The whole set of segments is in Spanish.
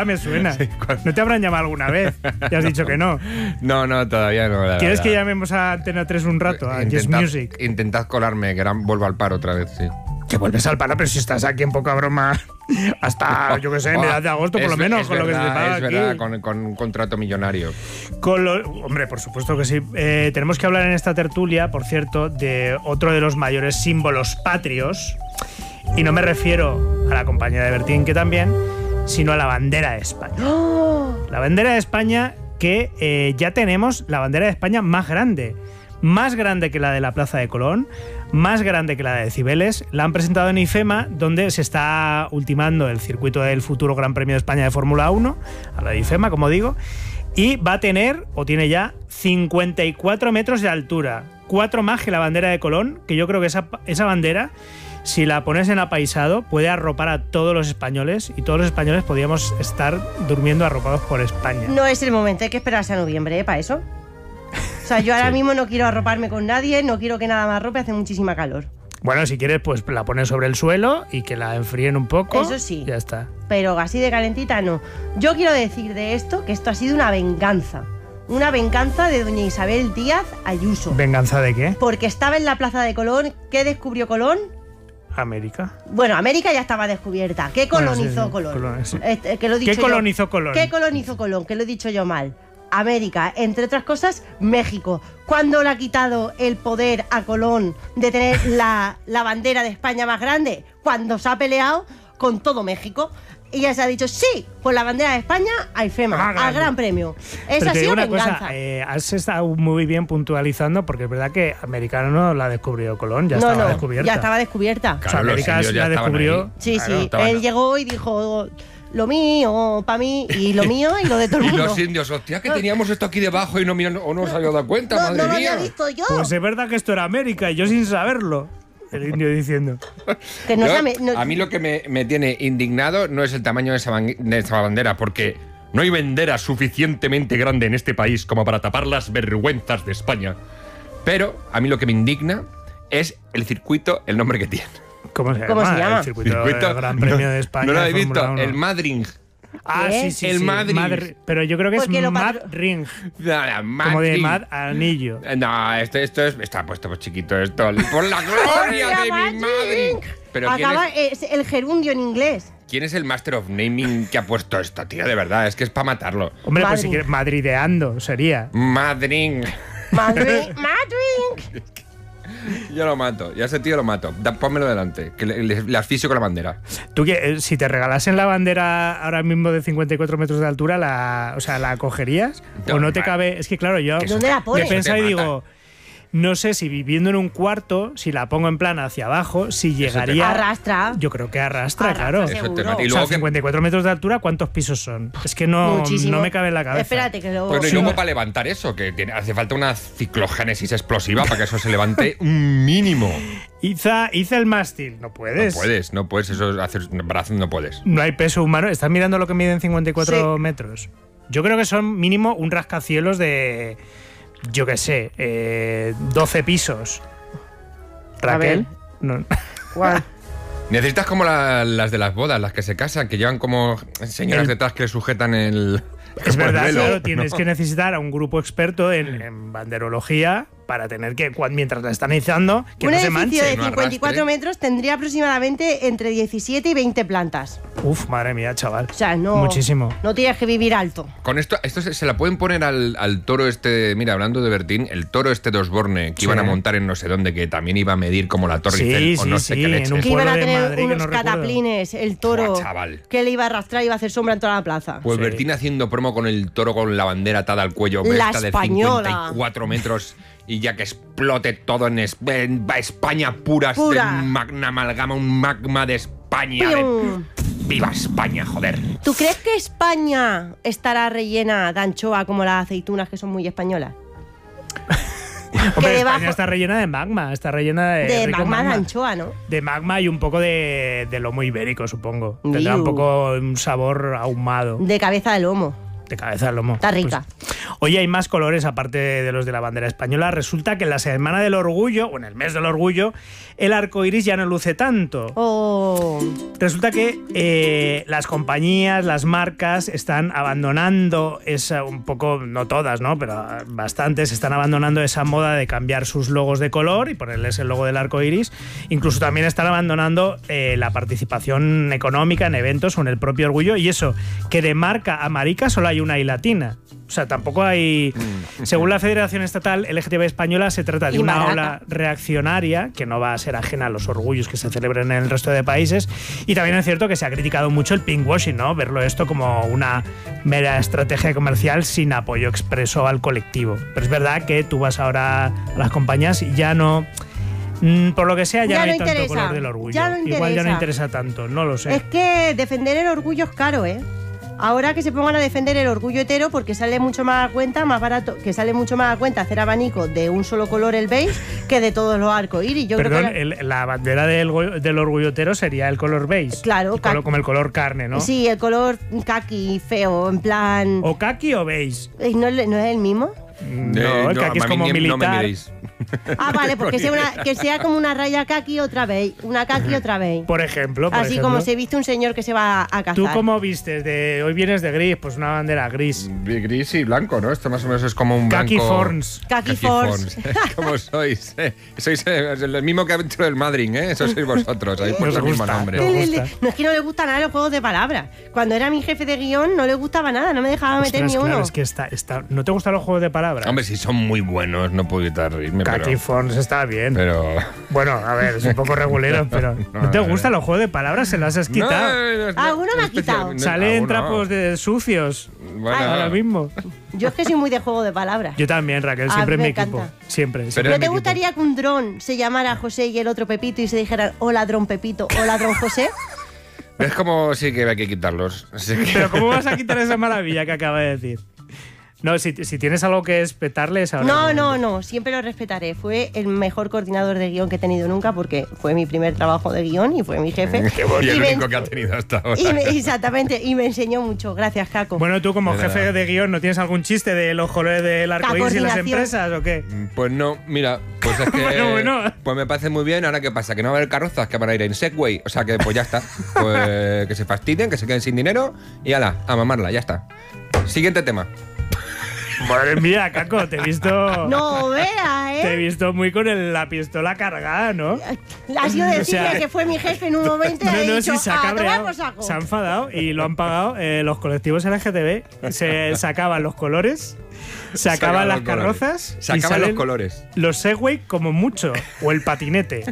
ahora me suena. Sí, ¿No te habrán llamado alguna vez? Ya has dicho que no. No, todavía no. ¿Quieres que llamemos a Antena 3 un rato? A Yes Music. Intentad colarme, que ahora vuelvo al paro otra vez, sí. Que vuelves al paro, pero si estás aquí en poca broma hasta, yo qué sé, mediados de agosto por lo menos, con lo que se te paga aquí. Es verdad, con un contrato millonario. Hombre, por supuesto que sí. Tenemos que hablar en esta tertulia, por cierto, de otro de los mayores símbolos patrios, y no me refiero a la compañía de Bertín, que también, sino a la bandera de España. ¡Oh! La bandera de España, que ya tenemos la bandera de España más grande que la de la Plaza de Colón, más grande que la de Cibeles. La han presentado en IFEMA, donde se está ultimando el circuito del futuro Gran Premio de España de Fórmula 1, a la de IFEMA, como digo, y va a tener, o tiene ya, 54 metros de altura, 4 más que la bandera de Colón, que yo creo que esa bandera, si la pones en apaisado, puede arropar a todos los españoles, y todos los españoles podríamos estar durmiendo arropados por España. No es el momento, hay que esperarse a noviembre, para eso. O sea, yo ahora mismo no quiero arroparme con nadie, no quiero que nada me arrope, hace muchísima calor. Bueno, si quieres, pues la pones sobre el suelo y que la enfríen un poco. Eso sí. Ya está. Pero así de calentita no. Yo quiero decir de esto que esto ha sido una venganza. Una venganza de doña Isabel Díaz Ayuso. ¿Venganza de qué? Porque estaba en la Plaza de Colón. ¿Qué descubrió Colón? América. Bueno, América ya estaba descubierta. ¿Qué colonizó Colón? Sí. ¿Qué colonizó Colón? ¿Qué colonizó Colón? Que lo he dicho yo mal. América, entre otras cosas, México. ¿Cuándo le ha quitado el poder a Colón de tener la bandera de España más grande? Cuando se ha peleado con todo México. Y ya se ha dicho, sí, pues la bandera de España a IFEMA, al Gran Premio. Esa ha sido venganza. Has estado muy bien puntualizando, porque es verdad que americano no la descubrió Colón, ya estaba descubierta. Ya estaba descubierta. Claro, o sea, América la descubrió. Sí, sí. Él llegó y dijo, lo mío, para mí, y lo mío y lo de todo el mundo. Y los indios, hostia, que teníamos esto aquí debajo y no nos había dado cuenta, madre mía. No lo había visto yo. Pues es verdad que esto era América y yo sin saberlo. El indio diciendo. Que a mí lo que me tiene indignado no es el tamaño de esa bandera, porque no hay bandera suficientemente grande en este país como para tapar las vergüenzas de España. Pero a mí lo que me indigna es el circuito, el nombre que tiene. ¿Cómo se llama? El circuito del Gran Premio de España. No lo habéis visto, el Madrid. Ah, sí. El Madrid. Pero yo creo que es Mad Ring. Como de Mad Anillo. No, esto está puesto por chiquito esto. Por la gloria de mi Madrid. Pero acaba es el gerundio en inglés. ¿Quién es el Master of Naming que ha puesto esto, tío? De verdad, es que es para matarlo. Hombre, pues si quieres, madrideando sería. Madrid. Madrid. Yo lo mato, ya ese tío lo mato. Pónmelo delante, que le asfixio con la bandera. Tú, si te regalasen la bandera ahora mismo de 54 metros de altura, ¿la cogerías? ¿O no te cabe? Es que claro, yo ¿dónde la pones? he pensado y digo, no sé si viviendo en un cuarto, si la pongo en plan hacia abajo, si llegaría... Arrastra. Yo creo que arrastra, claro. Eso te mata. Y luego 54 metros de altura, ¿cuántos pisos son? Es que no me cabe en la cabeza. Espérate, que luego... Bueno, y luego para levantar eso, que hace falta una ciclogénesis explosiva para que eso se levante un mínimo. Hice el mástil. No puedes. No puedes, eso hacer brazos no puedes. No hay peso humano. ¿Estás mirando lo que miden 54 metros? Yo creo que son mínimo un rascacielos de... Yo qué sé, 12 pisos. ¿Raquel? No. ¿Cuál? Necesitas como las de las bodas, las que se casan, que llevan como señoras detrás que le sujetan el... Es verdad, claro, tienes que necesitar a un grupo experto en banderología para tener que, mientras la están izando, que no se manche. Un edificio de 54 metros tendría aproximadamente entre 17 y 20 plantas. Uf, madre mía, chaval. O sea, no... Muchísimo. No tienes que vivir alto. Con esto se la pueden poner al toro este... Mira, hablando de Bertín, el toro este de Osborne, que iban a montar en no sé dónde, que también iba a medir como la Torre Eiffel o no sé qué leches. Que iban a tener unos cataplines, el toro, que le iba a arrastrar y iba a hacer sombra en toda la plaza. Pues Bertín haciendo promo con el toro con la bandera atada al cuello, la esta de española. 54 metros... Y ya que explote todo en España pura. Una amalgama, un magma de España. ¡Viva España, joder! ¿Tú crees que España estará rellena de anchoa como las aceitunas que son muy españolas? Hombre, España está rellena de magma, está rellena de magma de anchoa, ¿no? De magma y un poco de lomo ibérico, supongo. Tendrá un poco un sabor ahumado. De cabeza de lomo. De cabeza de lomo. Está rica. Pues, Oye, hay más colores aparte de los de la bandera española. Resulta que en la Semana del Orgullo, o en el mes del Orgullo, el arco iris ya no luce tanto. Oh. Resulta que las compañías, las marcas están abandonando esa, un poco, no todas, ¿no? Pero bastantes están abandonando esa moda de cambiar sus logos de color y ponerles el logo del arco iris. Incluso también están abandonando la participación económica en eventos o en el propio orgullo. Y eso, que de marca a marica solo hay una I latina. O sea, tampoco hay... Según la Federación Estatal LGTB Española, se trata de una ola reaccionaria que no va a ser ajena a los orgullos que se celebren en el resto de países. Y también es cierto que se ha criticado mucho el pinkwashing, ¿no? Verlo esto como una mera estrategia comercial sin apoyo expreso al colectivo. Pero es verdad que tú vas ahora a las compañías y ya no... Por lo que sea, ya no hay tanto color del orgullo. Igual ya no interesa tanto, no lo sé. Es que defender el orgullo es caro, ¿eh? Ahora que se pongan a defender el orgullo hetero porque sale mucho más a cuenta, más barato, que sale mucho más a cuenta hacer abanico de un solo color, el beige, que de todos los arcoíris. Perdón, creo que la bandera del orgullo hetero sería el color beige. Claro, como el color carne, ¿no? Sí, el color kaki feo, en plan... ¿O kaki o beige? ¿No es el mismo? No, el kaki es como militar. No me miréis. Ah, vale, porque que sea como una raya kaki otra vez, una kaki otra vez. Por ejemplo. Así como se viste un señor que se va a cazar. ¿Tú cómo vistes? Hoy vienes de gris, pues una bandera gris. Gris y blanco, ¿no? Esto más o menos es como un Kaki blanco... Forns. Kaki Forns. ¿Cómo sois? Sois el mismo que ha hecho el Madrid, ¿eh? Eso sois vosotros. Ahí puesto el mismo nombre. No es que no le gusta nada los juegos de palabras. Cuando era mi jefe de guión no le gustaba nada, no me dejaba meter ni uno. Claro, es que ¿no te gustan los juegos de palabras? Hombre, si son muy buenos, no puedo evitar reírme. Kaki Forns está bien. Pero... Bueno, a ver, es un poco regulero, pero ¿no te gustan los juegos de palabras? ¿Se las has quitado? Alguno me ha quitado. Salen trapos sucios. Bueno, ahora mismo. Yo es que soy muy de juego de palabras. Yo también, Raquel, siempre en mi equipo. Siempre. ¿No te gustaría que un dron se llamara José y el otro Pepito y se dijeran hola dron Pepito, hola dron José? Es como sí que hay que quitarlos. Pero ¿cómo vas a quitar esa maravilla que acaba de decir? No, si tienes algo que espetarles ahora. No, siempre lo respetaré. Fue el mejor coordinador de guión que he tenido nunca porque fue mi primer trabajo de guión y fue mi jefe. Qué bonito, el único que ha tenido hasta ahora. Exactamente, y me enseñó mucho. Gracias, Caco. Bueno, tú como jefe de guión, ¿no tienes algún chiste de los colores del arcoíris y las empresas o qué? Pues no, mira, pues es que bueno. Pues me parece muy bien. Ahora, ¿qué pasa? Que no va a haber carrozas que van a ir en Segway. O sea que pues ya está. Pues que se fastidien, que se queden sin dinero y ala, a mamarla, ya está. Siguiente tema. Madre mía, Caco, te he visto... No veas, ¿eh? Te he visto muy con la pistola cargada, ¿no? Ha sido decirle que fue mi jefe en un momento y ha dicho, se ha cabreado, se ha enfadado y lo han pagado los colectivos LGTB. Se sacaban los colores, se acaban las carrozas, se acaban los colores. Los Segway como mucho, o el patinete.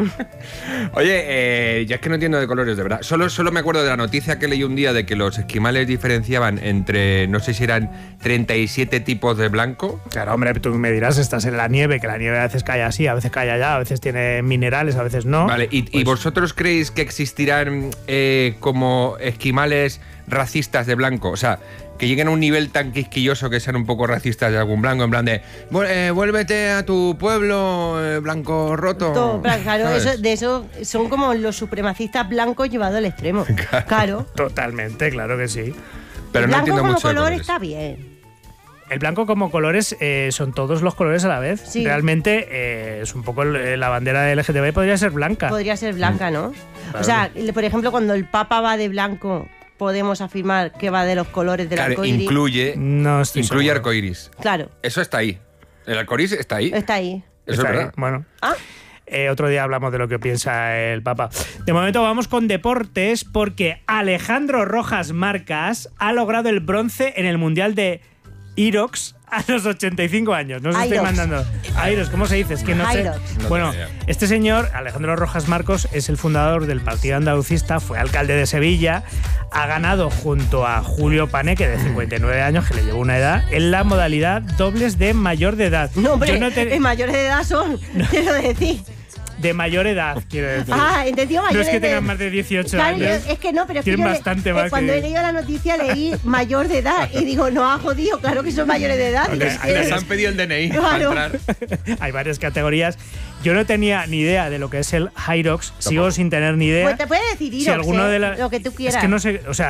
Oye, ya es que no entiendo de colores, de verdad. Solo me acuerdo de la noticia que leí un día de que los esquimales diferenciaban entre, no sé si eran 37 tipos de blanco. Claro, hombre, tú me dirás, estás en la nieve, que la nieve a veces cae así, a veces cae allá, a veces tiene minerales, a veces no. Vale, ¿y vosotros creéis que existirán como esquimales racistas de blanco? O sea, que lleguen a un nivel tan quisquilloso que sean un poco racistas de algún blanco, en plan de vuélvete a tu pueblo, blanco roto. Claro, eso son como los supremacistas blancos llevados al extremo. Claro. Totalmente, claro que sí. Pero el no blanco entiendo como mucho color está bien. El blanco como colores son todos los colores a la vez. Sí. Realmente es un poco la bandera de LGTB podría ser blanca. Podría ser blanca, ¿no? Claro. O sea, por ejemplo, cuando el Papa va de blanco, podemos afirmar que va de los colores del arcoíris. Incluye arcoíris. Claro. Eso está ahí. El arcoíris está ahí. Está ahí. Eso está es verdad. Ahí. Bueno. ¿Ah? Otro día hablamos de lo que piensa el Papa. De momento vamos con deportes porque Alejandro Rojas Marcas ha logrado el bronce en el Mundial de Irox a los 85 años. No os estoy mandando. Irox, ¿cómo se dice? Es que no sé. Bueno, este señor, Alejandro Rojas Marcos, es el fundador del Partido Andalucista, fue alcalde de Sevilla, ha ganado junto a Julio Paneque, de 59 años, que le llevó una edad, en la modalidad dobles de mayor de edad. No, hombre, mayores de edad son, quiero decir. De mayor edad, quiero decir. Ah, entendido mayor. No es que tengan más de 18 años. Es que no, pero es tienen que bastante más. Cuando he leído la noticia leí mayor de edad y digo, no ha jodido, claro que son mayores de edad. Les han pedido el DNI para entrar. Hay varias categorías. Yo no tenía ni idea de lo que es el Hyrox, sigo sin tener ni idea. Pues te puedes decir Irox, si alguno de lo que tú quieras. Es que no sé, o sea,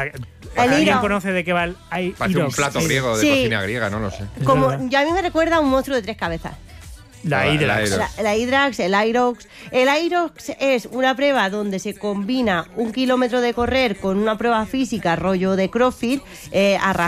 ¿Alguien Irox. conoce de qué va el Parece un plato griego de Sí. cocina griega, no lo sé. Como, verdad. ya a mí me recuerda a un monstruo de 3 cabezas. La Hidrax. La Hidrax, el Irox. El Irox es una prueba donde se combina 1 kilómetro de correr con una prueba física, rollo de CrossFit,